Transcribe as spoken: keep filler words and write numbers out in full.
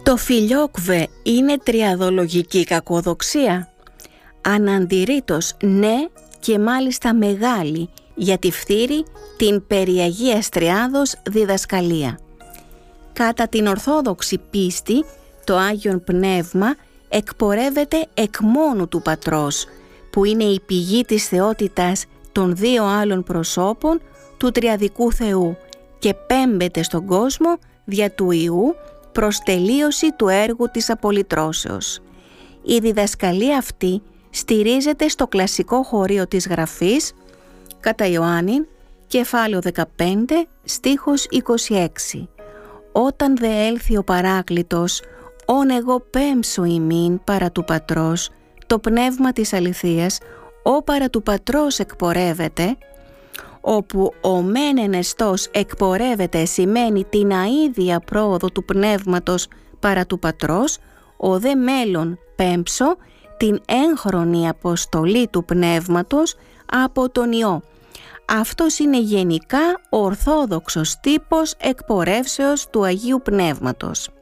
Το φιλιόκβε είναι τριαδολογική κακοδοξία? Αναντηρήτως ναι, και μάλιστα μεγάλη, για τη φθήρη την περί Αγίας Τριάδος διδασκαλία. Κατά την Ορθόδοξη πίστη, το Άγιον Πνεύμα εκπορεύεται εκ μόνου του Πατρός, που είναι η πηγή της θεότητας των δύο άλλων προσώπων του Τριαδικού Θεού και πέμπεται στον κόσμο δια του Υιού προς τελείωση του έργου της απολυτρώσεως. Η διδασκαλία αυτή στηρίζεται στο κλασικό χωρίο της Γραφής, κατά Ιωάννην, κεφάλαιο δεκαπέντε, στίχος είκοσι έξι. «Όταν δε έλθει ο Παράκλητος, όν εγώ πέμψω ημίν παρά του Πατρός, το πνεύμα της αληθείας, ο παρά του Πατρός εκπορεύεται», όπου ο μεν ενεστός εκπορεύεται σημαίνει την αίδια πρόοδο του πνεύματος παρά του Πατρός, ο δε μέλλον πέμψω την έγχρονη αποστολή του πνεύματος από τον Υιό. Αυτός είναι γενικά ο ορθόδοξος τύπος εκπορεύσεως του Αγίου Πνεύματος.